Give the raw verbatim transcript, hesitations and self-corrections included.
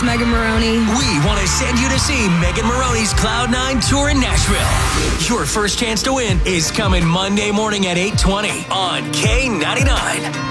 it's Megan Maroney. We want to send you to see Megan Maroney's Cloud nine tour in Nashville. Your first chance to win is coming Monday morning at eight twenty on K ninety-nine.